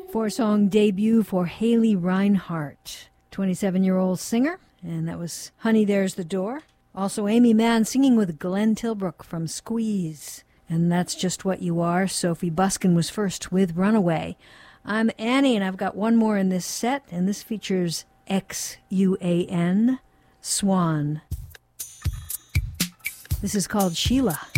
Four-song debut for Haley Reinhart, 27-year-old singer, and that was Honey, There's the Door. Also Amy Mann singing with Glenn Tilbrook from Squeeze, and That's Just What You Are. Sophie Buskin was first with Runaway. I'm Annie, and I've got one more in this set, and this features Xuan, Swan. This is called Sheila.